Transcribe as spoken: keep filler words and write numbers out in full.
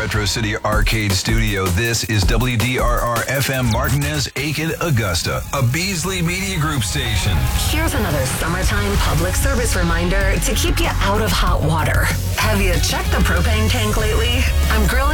Retro City Arcade Studio, this is W D R R F M Martinez, Aiken, Augusta, a Beasley Media Group station. Here's another summertime public service reminder to keep you out of hot water. Have you checked the propane tank lately? I'm grilling